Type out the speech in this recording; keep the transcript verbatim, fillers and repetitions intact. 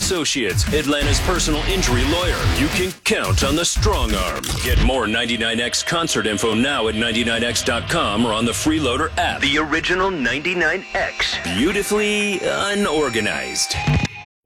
Associates, Atlanta's personal injury lawyer. You can count on the strong arm. Get more ninety-nine X concert info now at ninety-nine X dot com or on the Freeloader app. The original ninety-nine X. Beautifully unorganized.